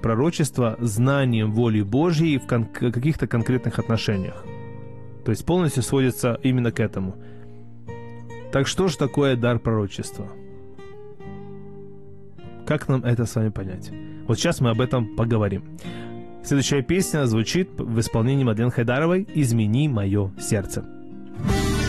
пророчества знанием воли Божьей в каких-то конкретных отношениях. То есть полностью сводится именно к этому. Так что же такое дар пророчества? Как нам это с вами понять? Вот сейчас мы об этом поговорим. Следующая песня звучит в исполнении Мадлен Хайдаровой «Измени мое сердце».